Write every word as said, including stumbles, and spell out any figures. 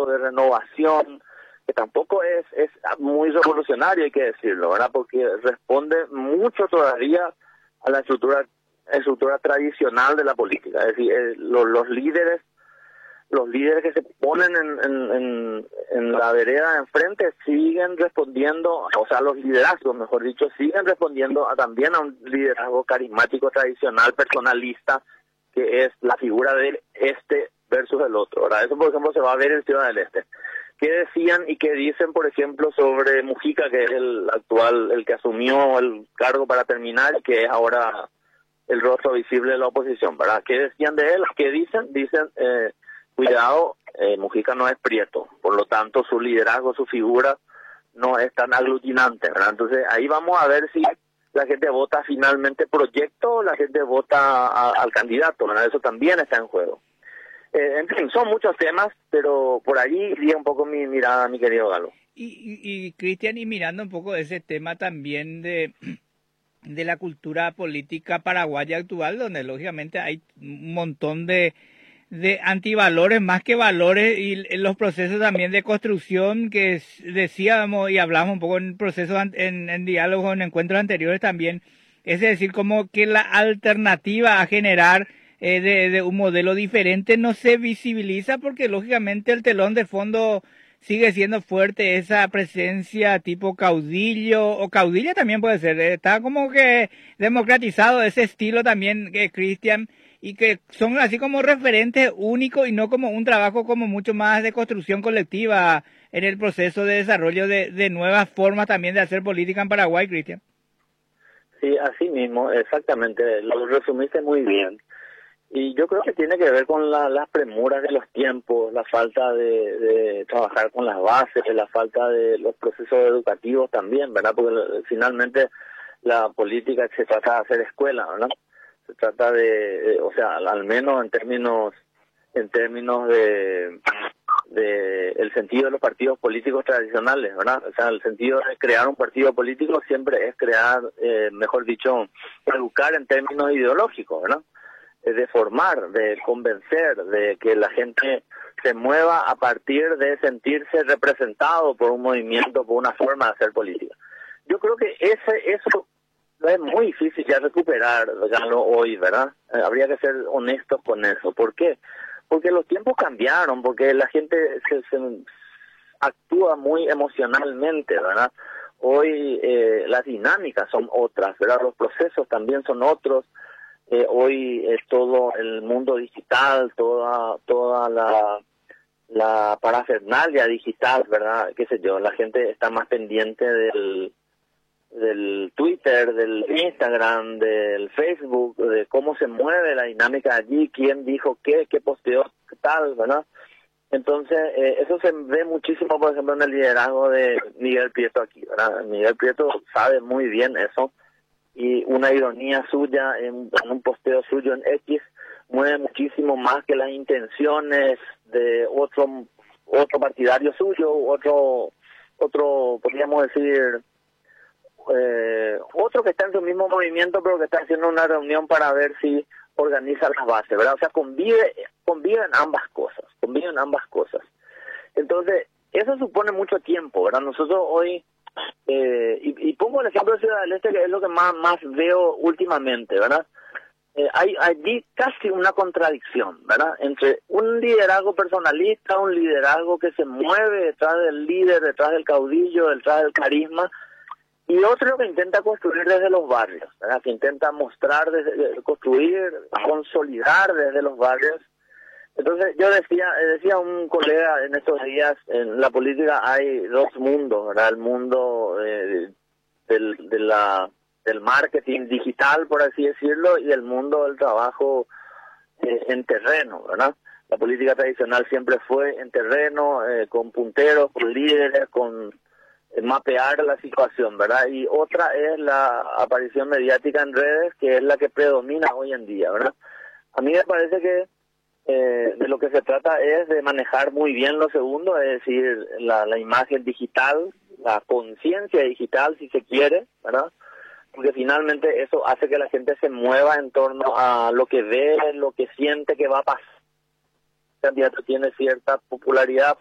proceso de renovación, que tampoco es, es muy revolucionario, hay que decirlo, ¿verdad? Porque responde mucho todavía a la estructura, estructura tradicional de la política. Es decir, eh, los, los líderes los líderes que se ponen en, en, en, en la vereda de enfrente siguen respondiendo, o sea, los liderazgos, mejor dicho, siguen respondiendo a, también a un liderazgo carismático, tradicional, personalista, que es la figura del este versus el otro, ¿verdad? Eso, por ejemplo, se va a ver en Ciudad del Este. ¿Qué decían y qué dicen, por ejemplo, sobre Mujica, que es el actual, el que asumió el cargo para terminar y que es ahora el rostro visible de la oposición, ¿verdad? ¿Qué decían de él? ¿Qué dicen? Dicen... Eh, Cuidado, eh, Mujica no es prieto, por lo tanto su liderazgo, su figura no es tan aglutinante, ¿verdad? Entonces ahí vamos a ver si la gente vota finalmente proyecto o la gente vota a, al candidato, ¿verdad? Eso también está en juego. Eh, en fin, son muchos temas, pero por allí iría un poco mi mirada, mi querido Galo. Y, y, y Cristian, y mirando un poco ese tema también de, de la cultura política paraguaya actual, donde lógicamente hay un montón de de antivalores más que valores, y los procesos también de construcción que decíamos y hablamos un poco en procesos, en, en diálogos, en encuentros anteriores también, es decir, como que la alternativa a generar eh, de, de un modelo diferente no se visibiliza, porque lógicamente el telón de fondo sigue siendo fuerte, esa presencia tipo caudillo, o caudilla también puede ser, está como que democratizado ese estilo también, que Cristian, y que son así como referentes únicos y no como un trabajo como mucho más de construcción colectiva en el proceso de desarrollo de, de nuevas formas también de hacer política en Paraguay, Cristian. Sí, así mismo, exactamente, lo resumiste muy bien. Y yo creo que tiene que ver con la, las premuras de los tiempos, la falta de, de trabajar con las bases, la falta de los procesos educativos también, ¿verdad? Porque finalmente la política se trata de hacer escuela, ¿verdad? Se trata de, de, o sea, al menos en términos, en términos de, de el sentido de los partidos políticos tradicionales, ¿verdad? O sea, el sentido de crear un partido político siempre es crear, eh, mejor dicho, educar en términos ideológicos, ¿verdad? De formar, de convencer, de que la gente se mueva a partir de sentirse representado por un movimiento, por una forma de hacer política. Yo creo que ese eso es muy difícil ya recuperar, ya no hoy, ¿verdad? Eh, habría que ser honestos con eso. ¿Por qué? Porque los tiempos cambiaron, porque la gente se, se actúa muy emocionalmente, ¿verdad? Hoy eh, las dinámicas son otras, ¿verdad? Los procesos también son otros. Eh, hoy es todo el mundo digital, toda toda la la parafernalia digital, ¿verdad? Qué sé yo, la gente está más pendiente del del Twitter, del Instagram, del Facebook, de cómo se mueve la dinámica allí, quién dijo qué, qué posteó, qué tal, ¿verdad? Entonces, eh, eso se ve muchísimo, por ejemplo, en el liderazgo de Miguel Prieto aquí, ¿verdad? Miguel Prieto sabe muy bien eso, y una ironía suya en, en un posteo suyo en X mueve muchísimo más que las intenciones de otro otro partidario suyo, otro, otro podríamos decir, eh, otro que está en su mismo movimiento, pero que está haciendo una reunión para ver si organiza las bases, ¿verdad? O sea, convive, conviven ambas cosas, conviven ambas cosas. Entonces, eso supone mucho tiempo, ¿verdad? Nosotros hoy, eh, y, y pongo el ejemplo de Ciudad del Este, que es lo que más, más veo últimamente, ¿verdad? Eh, hay allí casi una contradicción, ¿verdad? Entre un liderazgo personalista, un liderazgo que se mueve detrás del líder, detrás del caudillo, detrás del carisma, y otro que intenta construir desde los barrios, ¿verdad? Que intenta mostrar, desde, construir, consolidar desde los barrios. Entonces yo decía, decía un colega en estos días, en la política hay dos mundos, ¿verdad? El mundo eh, del, de la, del marketing digital, por así decirlo, y el mundo del trabajo eh, en terreno, ¿verdad? La política tradicional siempre fue en terreno, eh, con punteros, con líderes, con mapear la situación, ¿verdad? Y otra es la aparición mediática en redes, que es la que predomina hoy en día, ¿verdad? A mí me parece que eh, de lo que se trata es de manejar muy bien lo segundo, es decir, la, la imagen digital, la conciencia digital, si se quiere, ¿verdad? Porque finalmente eso hace que la gente se mueva en torno a lo que ve, lo que siente que va a pasar. El candidato tiene cierta popularidad,